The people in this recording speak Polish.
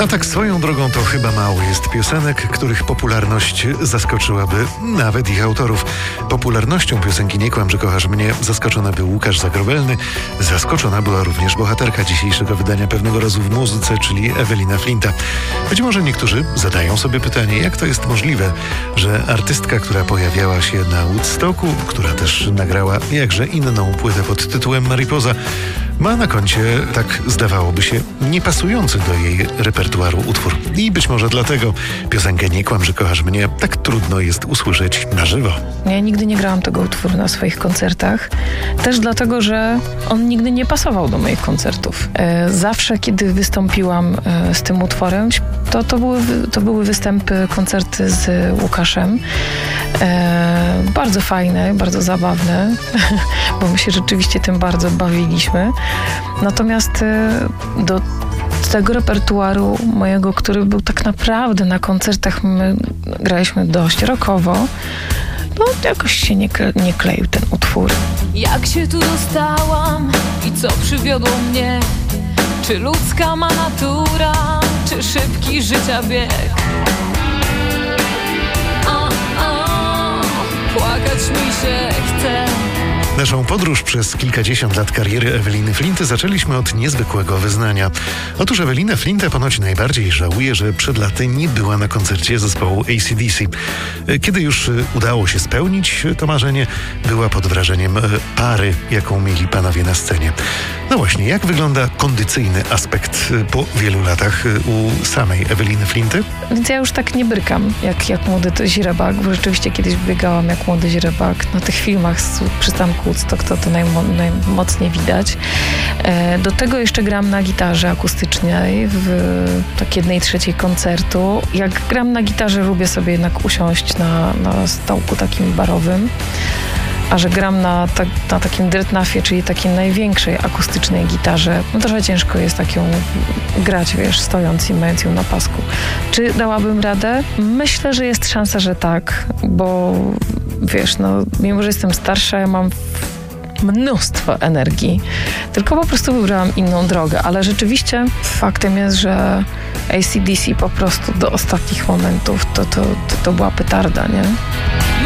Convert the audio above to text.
A tak swoją drogą to chyba mało jest piosenek, których popularność zaskoczyłaby nawet ich autorów. Popularnością piosenki Nie kłam, że kochasz mnie zaskoczony był Łukasz Zagrobelny. Zaskoczona była również bohaterka dzisiejszego wydania Pewnego razu w muzyce, czyli Ewelina Flinta. Być może niektórzy zadają sobie pytanie, jak to jest możliwe, że artystka, która pojawiała się na Woodstocku, która też nagrała jakże inną płytę pod tytułem Mariposa, ma na koncie, tak zdawałoby się, niepasujący do jej repertuaru utwór. I być może dlatego piosenkę Nie kłam, że kochasz mnie tak trudno jest usłyszeć na żywo. Ja nigdy nie grałam tego utworu na swoich koncertach. Też dlatego, że on nigdy nie pasował do moich koncertów. Zawsze, kiedy wystąpiłam z tym utworem, to były występy, koncerty z Łukaszem. Bardzo fajne, bardzo zabawne, bo my się rzeczywiście tym bardzo bawiliśmy. Natomiast do tego repertuaru mojego, który był tak naprawdę na koncertach, my graliśmy dość rockowo, no jakoś się nie kleił ten utwór. Jak się tu dostałam i co przywiodło mnie? Czy ludzka ma natura, czy szybki życia bieg? Płakać mi się chce. Naszą podróż przez kilkadziesiąt lat kariery Eweliny Flinty zaczęliśmy od niezwykłego wyznania. Otóż Ewelina Flinta ponoć najbardziej żałuje, że przed laty nie była na koncercie zespołu AC/DC. Kiedy już udało się spełnić to marzenie, była pod wrażeniem pary, jaką mieli panowie na scenie. No właśnie, jak wygląda kondycyjny aspekt po wielu latach u samej Eweliny Flinty? Więc ja już tak nie brykam, jak młody źrebak, bo rzeczywiście kiedyś biegałam jak młody źrebak. Na tych filmach z przystanku Woodstock to najmocniej widać. Do tego jeszcze gram na gitarze akustycznej w tak 1/3 koncertu. Jak gram na gitarze, lubię sobie jednak usiąść na stołku takim barowym. A że gram na takim dyrtnafie, czyli takiej największej akustycznej gitarze, no trochę ciężko jest tak ją grać, stojąc i mając ją na pasku. Czy dałabym radę? Myślę, że jest szansa, że tak, bo mimo że jestem starsza, ja mam mnóstwo energii, tylko po prostu wybrałam inną drogę, ale rzeczywiście faktem jest, że AC/DC po prostu do ostatnich momentów to była petarda, nie?